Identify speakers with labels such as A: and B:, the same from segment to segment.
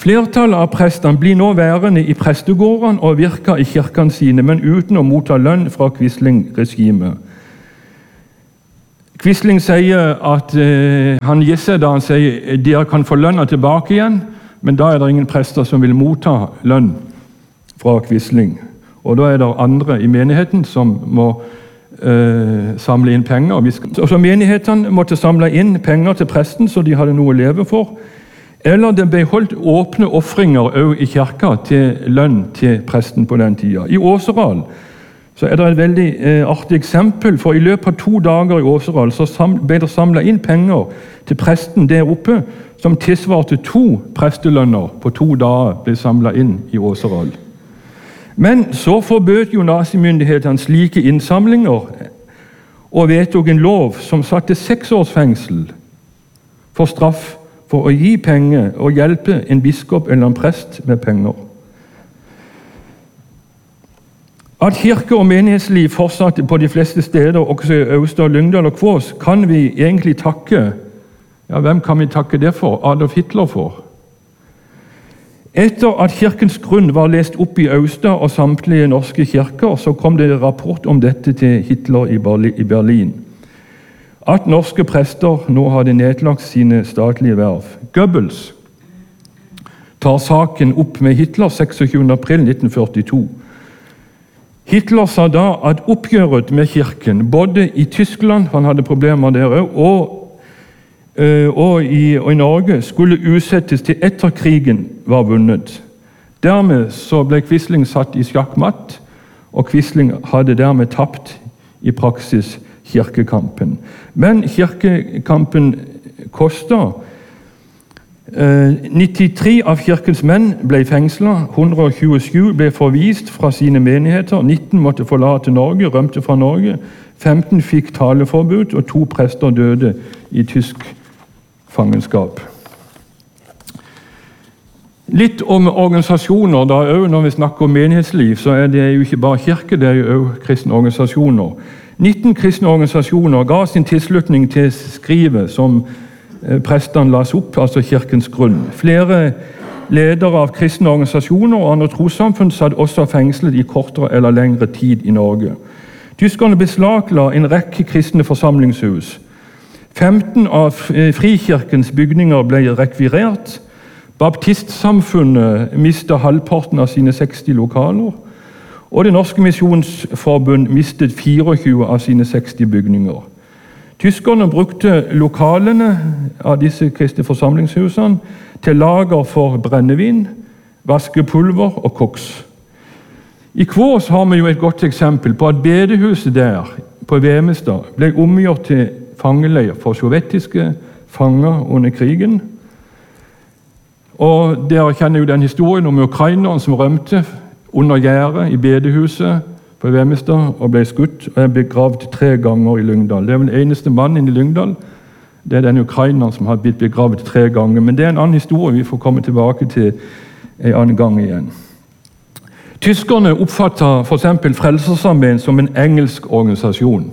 A: Flertallet av prestene blir nå værende i prestegårdene og virker i kirkene sine, men uten å motta lønn fra Quisling-regimet. Quisling sier at han gir seg da han sier dere kan få lønna tilbake igjen, men da er det ingen prester som vil motta lønn fra Quisling. Og da er det andre i menigheten som må samle inn penger. Så menighetene måtte samle inn penger til presten, så de hadde noe å leve for. Eller det ble holdt åpne offringer også i kirka til lønn til presten på den tida. I Åseral så er det et veldig artig eksempel, for i løpet av 2 dager i Åseral så ble det samlet inn penger til presten der oppe, som tilsvarte 2 prestelønner på 2 dager ble samlet inn i Åseral. Men så forbød jo nazimyndighetene slike innsamlinger og vedtok en lov som satte 6 års fengsel for straff for å gi penger og hjelpe en biskop eller en prest med penger. At kirke- og menighetsliv fortsatte på de fleste steder, også i Austad, Lyngdal og Kvås, kan vi egentlig takke, ja, hvem kan vi takke det for? Adolf Hitler for. Etter at kirkens grunn var lest opp i Austad og samtlige norske kirker, så kom det en rapport om dette til Hitler i Berlin. At norske prester nå hadde nedlagt sine statlige verv. Goebbels tar saken opp med Hitler 26. april 1942. Hitler sa da at oppgjøret med kirken, både i Tyskland, han hadde problemer der også, og i Norge, skulle utsettes til etter krigen var vunnet. Dermed så ble Quisling satt i sjakkmatt, og Quisling hadde dermed tapt i praksis kirkekampen. Men kirkekampen kostet. 93 av kirkens menn ble fengslet, 127 ble forvist fra sine menigheter, 19 måtte forlate Norge, rømte fra Norge, 15 fikk taleforbud, og 2 prester døde i tysk fangenskap. Litt om organisasjoner, da også når vi snakker om menighetsliv, så er det jo ikke bare kirke, det er jo også kristne organisasjoner. 19 kristne organisasjoner ga sin tilslutning til skrivet som prestene las opp, altså kirkens grunn. Flere ledere av kristne organisasjoner og andre trossamfunn satt også fengslet i kortere eller lengre tid i Norge. Tyskerne beslagla en rekke kristne forsamlingshus. 15 av frikirkens bygninger ble rekvirert. Baptistsamfunnet mistet halvparten av sine 60 lokaler, og Det norske misjonsforbund mistet 24 av sine 60 bygninger. Tyskerne brukte lokalene av disse kristne forsamlingshusene til lager for brennevin, vaskepulver og koks. I Kvås har vi jo et godt eksempel på at bedehuset der på Vemestad ble omgjort til fangeleir for sovjetiske fanger under krigen. Og dere kjenner jo den historien om ukraineren som rømte under gjerdet i bedehuset på Vemestad og ble skutt og er begravd 3 ganger i Lyngdal. Det er den eneste mannen i Lyngdal. Det er den ukraineren som har blitt begravd 3 ganger. Men det er en annen historie vi får komme tilbake til en annen gang igjen. Tyskerne oppfattet for eksempel Frelsesarmeen som en engelsk organisasjon.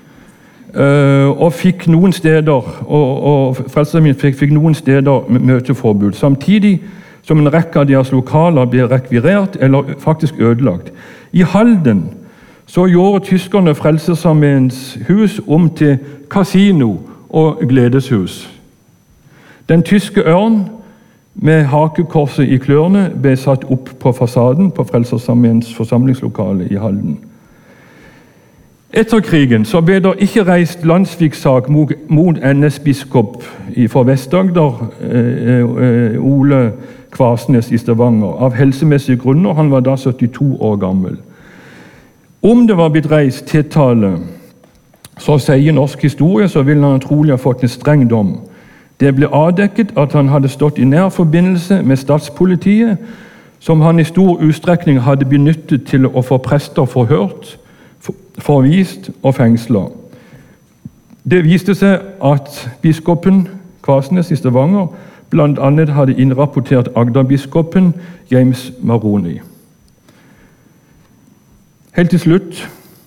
A: Og fikk noen steder Frelsesarmeen fikk noen steder møteforbud, samtidig som en rekke av deres lokaler ble rekvirert eller faktisk ødelagt. I Halden så gjorde tyskerne Frelsesarmeens hus om til kasino og gledeshus. Den tyske ørn med hakekorset i klørne ble satt opp på fasaden på Frelsesarmeens forsamlingslokale i Halden. Etter krigen så ble det ikke reist landssviksak mot NS-biskop for Vest-Agder, Ole Kvarsnes i Stavanger, av helsemessige grunner. Han var da 72 år gammel. Om det var blitt reist tiltale, så sier norsk historie, så ville han trolig ha fått en streng dom. Det ble avdekket at han hadde stått i nær forbindelse med statspolitiet, som han i stor utstrekning hadde benyttet til å få prester forhørt, forvist og fengslet. Det viste seg at biskopen Kvarsnes i Stavanger blant annet hadde innrapportert Agderbiskopen James Maroni. Helt til slutt,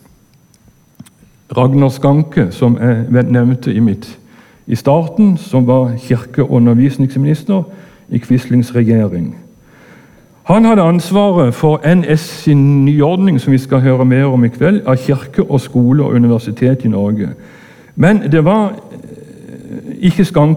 A: Ragnar Skanke, som jeg nevnte i starten, som var kirke- og undervisningsminister i Quislings regjering. Han hadde ansvaret for NS sin nyordning, som vi skal høre mer om i kveld, av kirke og skole og universitet i Norge. Men det var ikke skanket